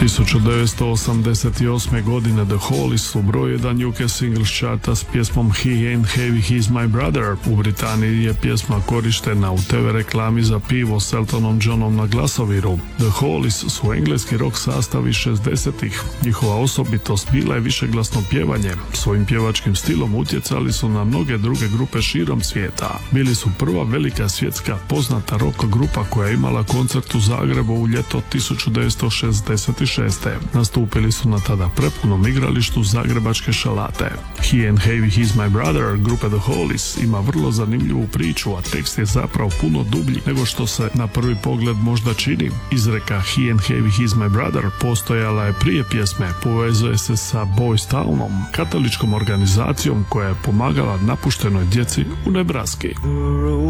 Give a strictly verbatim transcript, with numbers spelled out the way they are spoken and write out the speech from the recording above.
tisuću devetsto osamdeset osme. godine The Hollies su broj jedan U K singles charta s pjesmom He Ain't Heavy, He's My Brother. U Britaniji je pjesma korištena u te ve reklami za pivo s Eltonom Johnom na glasoviru. The Hollies su engleski rock sastav iz šezdesetih. Njihova osobitost bila je višeglasno pjevanje. Svojim pjevačkim stilom utjecali su na mnoge druge grupe širom svijeta. Bili su prva velika svjetska poznata rock grupa koja je imala koncert u Zagrebu u ljeto tisuću devetsto šezdeset šeste. Nastupili su na tada prepunom igralištu Zagrebačke šalate. He Ain't Heavy, He's My Brother grupe The Hollies ima vrlo zanimljivu priču, a tekst je zapravo puno dublji nego što se na prvi pogled možda čini. Izreka He Ain't Heavy, He's My Brother postojala je prije pjesme, povezuje se sa Boys Townom, katoličkom organizacijom koja je pomagala napuštenoj djeci u Nebraski.